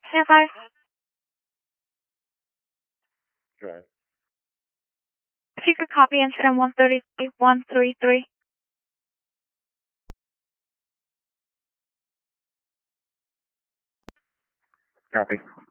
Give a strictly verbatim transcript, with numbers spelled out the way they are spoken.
Stand by. Right. If you could copy incident one thirty one three three. Copy.